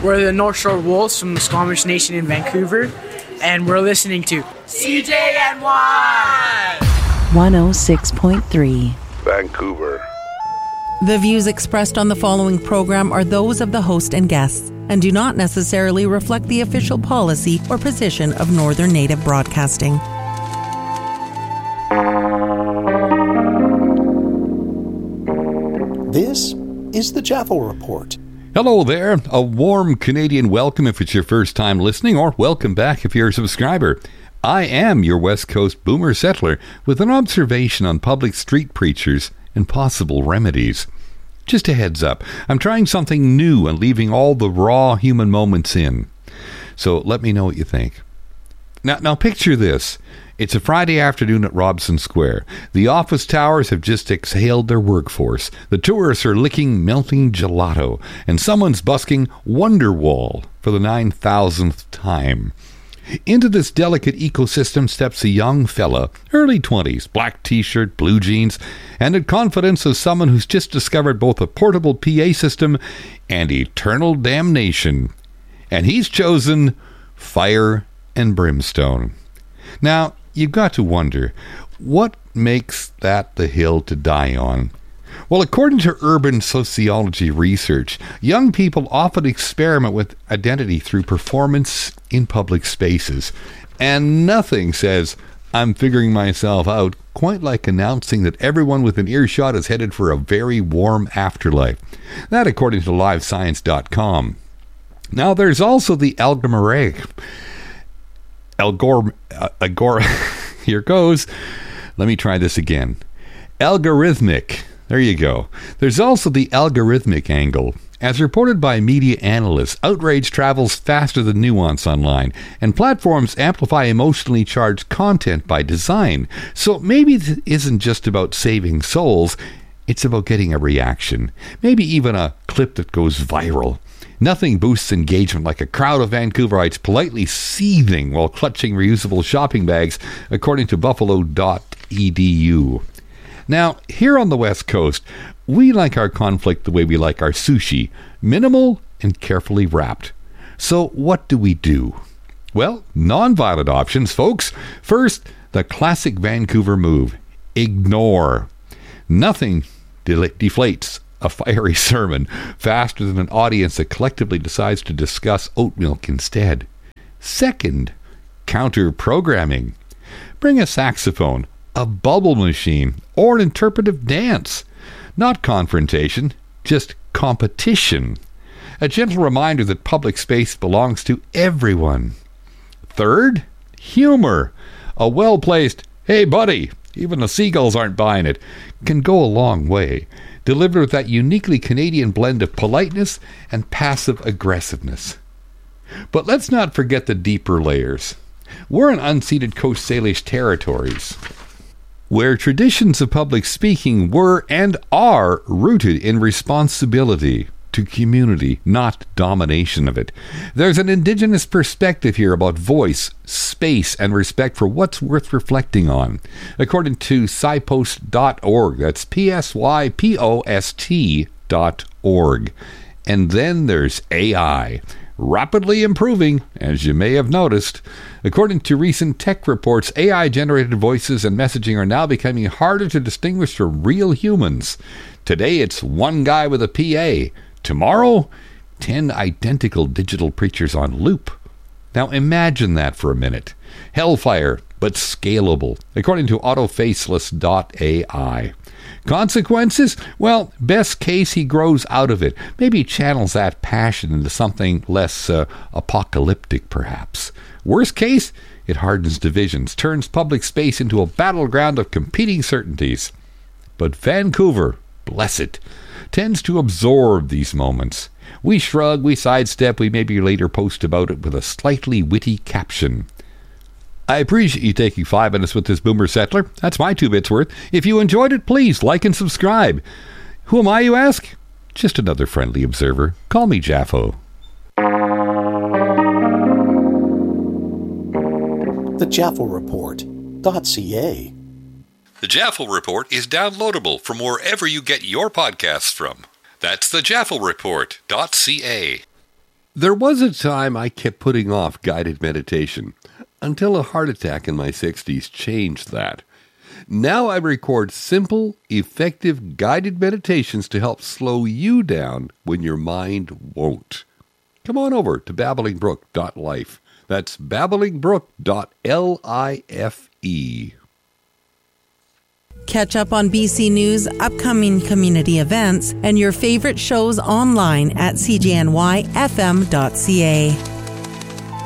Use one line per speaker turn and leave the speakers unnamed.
We're the North Shore Wolves from the Squamish Nation in Vancouver, and we're listening to CJNY
106.3
Vancouver.
The views expressed on the following program are those of the host and guests and do not necessarily reflect the official policy or position of Northern Native Broadcasting.
This is the Jaffel Report.
Hello there. A warm Canadian welcome if it's your first time listening, or welcome back if you're a subscriber. I am your West Coast boomer settler with an observation on public street preachers and possible remedies. Just a heads up, I'm trying something new and leaving all the raw human moments in. So let me know what you think. Now picture this. It's a Friday afternoon at Robson Square. The office towers have just exhaled their workforce. The tourists are licking melting gelato. And someone's busking Wonderwall for the 9,000th time. Into this delicate ecosystem steps a young fella, early 20s, black t-shirt, blue jeans, and the confidence of someone who's just discovered both a portable PA system and eternal damnation. And he's chosen fire and brimstone. Now, you've got to wonder, what makes that the hill to die on? Well, according to urban sociology research, young people often experiment with identity through performance in public spaces. And nothing says, I'm figuring myself out, quite like announcing that everyone within earshot is headed for a very warm afterlife. That according to livescience.com. Now, there's also the algorithmic. Here goes. Let me try this again. Algorithmic. There you go. There's also the algorithmic angle. As reported by media analysts, outrage travels faster than nuance online, and platforms amplify emotionally charged content by design. So maybe it isn't just about saving souls, it's about getting a reaction. Maybe even a clip that goes viral. Nothing boosts engagement like a crowd of Vancouverites politely seething while clutching reusable shopping bags, according to buffalo.edu. Now, here on the West Coast, we like our conflict the way we like our sushi, minimal and carefully wrapped. So what do we do? Well, non-violent options, folks. First, the classic Vancouver move. Ignore. Nothing deflates a fiery sermon faster than an audience that collectively decides to discuss oat milk instead. Second, counter-programming. Bring a saxophone, a bubble machine, or an interpretive dance. Not confrontation, just competition. A gentle reminder that public space belongs to everyone. Third, humor. A well-placed, hey buddy, even the seagulls aren't buying it, can go a long way. Delivered with that uniquely Canadian blend of politeness and passive aggressiveness. But let's not forget the deeper layers. We're in unceded Coast Salish territories, where traditions of public speaking were and are rooted in responsibility to community, not domination of it. There's an Indigenous perspective here about voice, space, and respect for what's worth reflecting on. According to psypost.org, that's psypost.org. And then there's AI, rapidly improving, as you may have noticed. According to recent tech reports, AI-generated voices and messaging are now becoming harder to distinguish from real humans. Today, it's one guy with a PA. Tomorrow, 10 identical digital preachers on loop. Now imagine that for a minute. Hellfire, but scalable, according to autofaceless.ai. Consequences? Well, best case, he grows out of it. Maybe channels that passion into something less apocalyptic, perhaps. Worst case, it hardens divisions, turns public space into a battleground of competing certainties. But Vancouver, bless it, tends to absorb these moments. We shrug, we sidestep, we maybe later post about it with a slightly witty caption. I appreciate you taking 5 minutes with this boomer settler. That's my 2 bits worth. If you enjoyed it, please like and subscribe. Who am I, you ask? Just another friendly observer. Call me Jaffo.
The Jaffel Report.ca.
The Jaffel Report is downloadable from wherever you get your podcasts from. That's the JaffelReport.ca.
There was a time I kept putting off guided meditation until a heart attack in my 60s changed that. Now I record simple, effective guided meditations to help slow you down when your mind won't. Come on over to babblingbrook.life. That's babblingbrook.life.
Catch up on BC News, upcoming community events, and your favorite shows online at cjnyfm.ca.